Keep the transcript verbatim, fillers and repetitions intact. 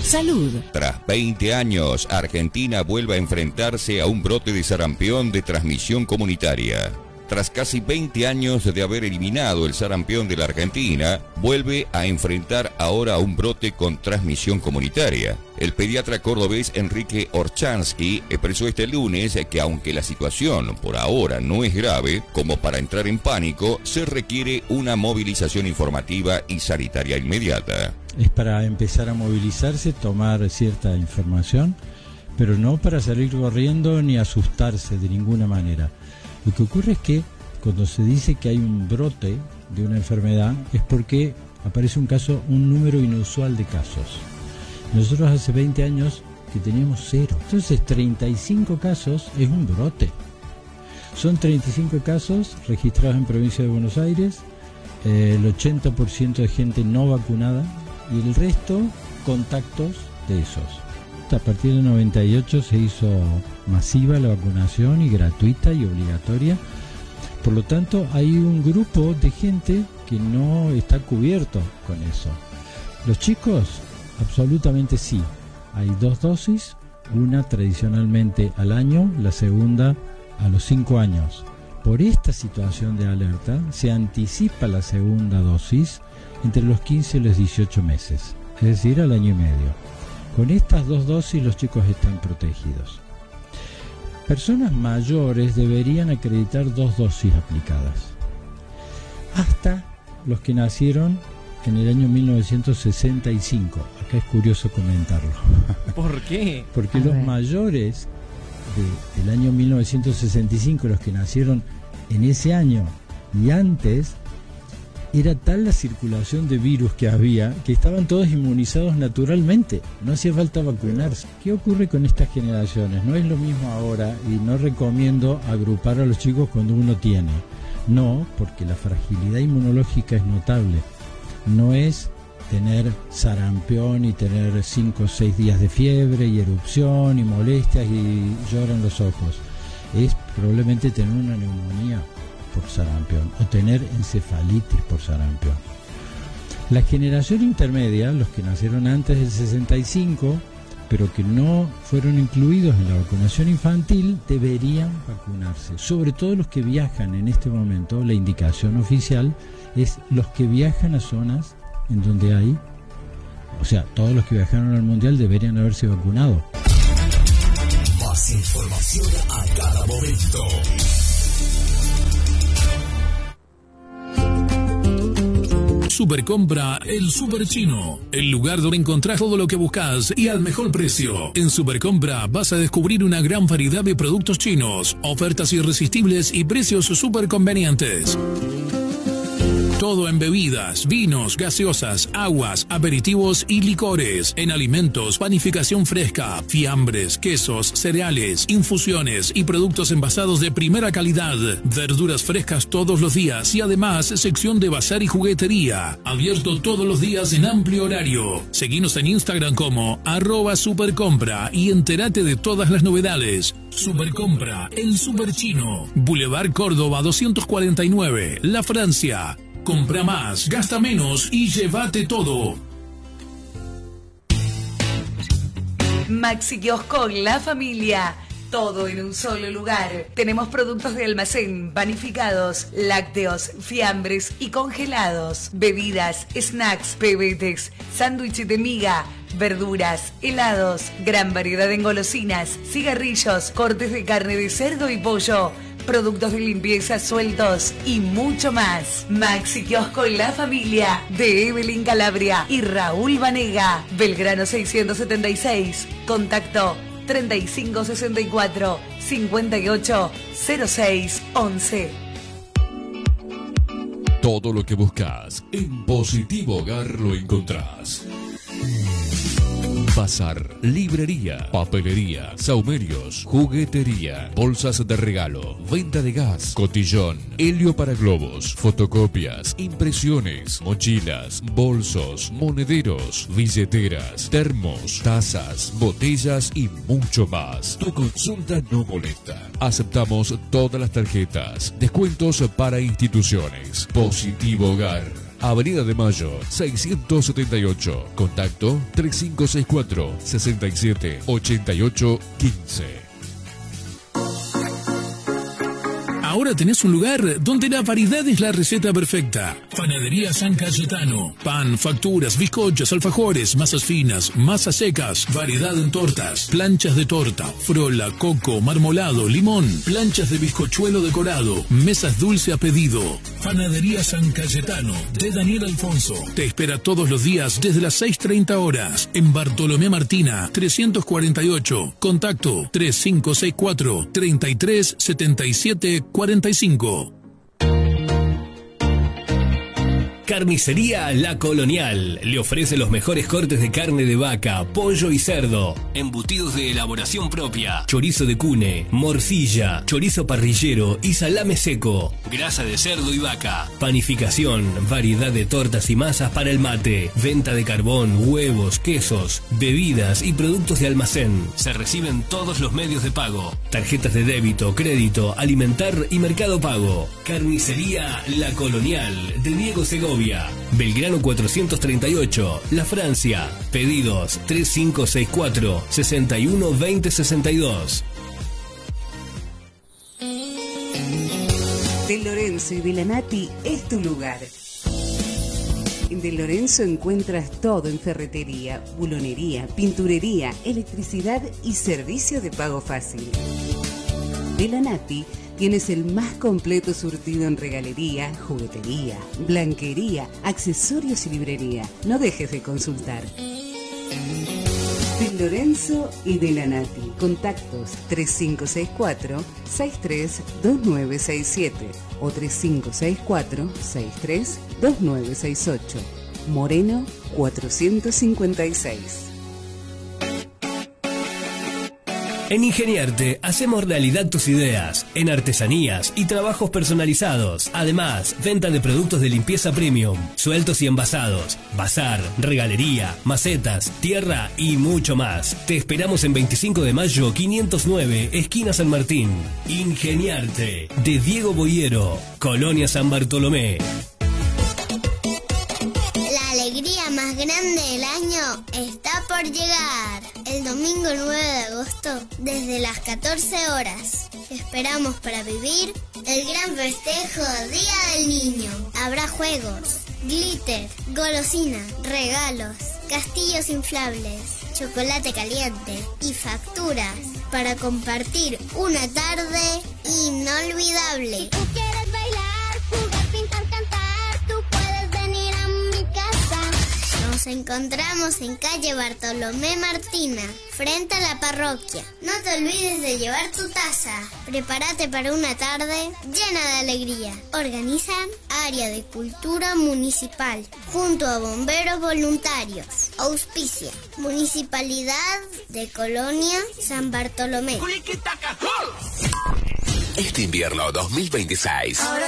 Salud. Tras veinte años, Argentina vuelve a enfrentarse a un brote de sarampión de transmisión comunitaria. Tras casi veinte años de haber eliminado el sarampión de la Argentina, vuelve a enfrentar ahora un brote con transmisión comunitaria. El pediatra cordobés Enrique Orchansky expresó este lunes que aunque la situación por ahora no es grave, como para entrar en pánico, se requiere una movilización informativa y sanitaria inmediata. Es para empezar a movilizarse, tomar cierta información, pero no para salir corriendo ni asustarse de ninguna manera. Lo que ocurre es que cuando se dice que hay un brote de una enfermedad es porque aparece un caso, un número inusual de casos. Nosotros hace veinte años que teníamos cero. Entonces treinta y cinco casos es un brote. Son treinta y cinco casos registrados en provincia de Buenos Aires, eh, el ochenta por ciento de gente no vacunada y el resto contactos de esos. A partir del noventa y ocho se hizo masiva la vacunación y gratuita y obligatoria. Por lo tanto, hay un grupo de gente que no está cubierto con eso. Los chicos, absolutamente sí. Hay dos dosis, una tradicionalmente al año, la segunda a los cinco años. Por esta situación de alerta, se anticipa la segunda dosis entre los quince y los dieciocho meses, es decir, al año y medio. Con estas dos dosis los chicos están protegidos. Personas mayores deberían acreditar dos dosis aplicadas. Hasta los que nacieron en el año mil novecientos sesenta y cinco. Acá es curioso comentarlo. ¿Por qué? Porque A los ver. mayores de, del año mil novecientos sesenta y cinco, los que nacieron en ese año y antes, era tal la circulación de virus que había que estaban todos inmunizados naturalmente, no hacía falta vacunarse. ¿Qué ocurre con estas generaciones? No es lo mismo ahora y no recomiendo agrupar a los chicos cuando uno tiene. No, porque la fragilidad inmunológica es notable. No es tener sarampión y tener cinco o seis días de fiebre y erupción y molestias y lloran los ojos. Es probablemente tener una neumonía por sarampión o tener encefalitis por sarampión. La generación intermedia, los que nacieron antes del sesenta y cinco, pero que no fueron incluidos en la vacunación infantil, deberían vacunarse. Sobre todo los que viajan en este momento, la indicación oficial es los que viajan a zonas en donde hay, o sea, todos los que viajaron al mundial deberían haberse vacunado. Más información a cada momento. Supercompra El Super Chino, el lugar donde encontrás todo lo que buscas y al mejor precio. En Supercompra vas a descubrir una gran variedad de productos chinos, ofertas irresistibles y precios súper convenientes. Todo en bebidas, vinos, gaseosas, aguas, aperitivos y licores. En alimentos, panificación fresca, fiambres, quesos, cereales, infusiones y productos envasados de primera calidad. Verduras frescas todos los días y además sección de bazar y juguetería. Abierto todos los días en amplio horario. Seguinos en Instagram como arroba supercompra y entérate de todas las novedades. Supercompra, el Super Chino. Boulevard Córdoba doscientos cuarenta y nueve, La Francia. Compra más, gasta menos y llévate todo. Maxi Kiosco La Familia. Todo en un solo lugar. Tenemos productos de almacén, panificados, lácteos, fiambres y congelados. Bebidas, snacks, pebetes, sándwiches de miga, verduras, helados, gran variedad de golosinas, cigarrillos, cortes de carne de cerdo y pollo, productos de limpieza sueltos y mucho más. Maxi Kiosco La Familia de Evelyn Calabria y Raúl Vanega. Belgrano seiscientos setenta y seis. Contacto treinta y cinco sesenta y cuatro cincuenta y ocho cero seis once. Todo lo que buscas en Positivo Hogar lo encontrás. Bazar, librería, papelería, saumerios, juguetería, bolsas de regalo, venta de gas, cotillón, helio para globos, fotocopias, impresiones, mochilas, bolsos, monederos, billeteras, termos, tazas, botellas y mucho más. Tu consulta no molesta. Aceptamos todas las tarjetas. Descuentos para instituciones. Positivo Hogar. Avenida de Mayo, seiscientos setenta y ocho. Contacto tres cinco seis cuatro, seis siete ocho ocho uno cinco. Ahora tenés un lugar donde la variedad es la receta perfecta. Panadería San Cayetano. Pan, facturas, bizcochos, alfajores, masas finas, masas secas, variedad en tortas, planchas de torta, frola, coco, marmolado, limón, planchas de bizcochuelo decorado, mesas dulce a pedido. Panadería San Cayetano de Daniel Alfonso. Te espera todos los días desde las seis treinta horas en Bartolomé Martina, trescientos cuarenta y ocho. Contacto tres cinco seis cuatro, treinta y tres setenta y siete cuarenta y cinco. Carnicería La Colonial le ofrece los mejores cortes de carne de vaca, pollo y cerdo, embutidos de elaboración propia, chorizo de cune, morcilla, chorizo parrillero y salame seco, grasa de cerdo y vaca, panificación, variedad de tortas y masas para el mate, venta de carbón, huevos, quesos, bebidas y productos de almacén. Se reciben todos los medios de pago, tarjetas de débito, crédito, alimentar y mercado pago. Carnicería La Colonial de Diego Segovia, Belgrano cuatrocientos treinta y ocho, La Francia. Pedidos tres cinco seis cuatro, seis uno dos cero seis dos. De Lorenzo y de la Nati es tu lugar. En De Lorenzo encuentras todo en ferretería, bulonería, pinturería, electricidad y servicio de pago fácil. De la Nati tienes el más completo surtido en regalería, juguetería, blanquería, accesorios y librería. No dejes de consultar. De Lorenzo y de la Nati. Contactos tres cinco seis cuatro, seis tres dos nueve seis siete o tres cinco seis cuatro, seis tres dos nueve seis ocho. Moreno cuatrocientos cincuenta y seis. En Ingeniarte hacemos realidad tus ideas en artesanías y trabajos personalizados. Además, venta de productos de limpieza premium, sueltos y envasados, bazar, regalería, macetas, tierra y mucho más. Te esperamos en veinticinco de mayo quinientos nueve, esquina San Martín. Ingeniarte, de Diego Boyero, Colonia San Bartolomé. La alegría más grande del año está por llegar. El domingo nueve de agosto, desde las catorce horas. Esperamos para vivir el gran festejo Día del Niño. Habrá juegos, glitter, golosinas, regalos, castillos inflables, chocolate caliente y facturas para compartir una tarde inolvidable. Si tú quieres bailar, jugar, pintar, cantar, tú puedes venir a mi casa. Nos encontramos en calle Bartolomé Martina, frente a la parroquia. No te olvides de llevar tu taza. Prepárate para una tarde llena de alegría. Organizan Área de Cultura Municipal, junto a bomberos voluntarios. Auspicia Municipalidad de Colonia San Bartolomé. Este invierno dos mil veintiséis.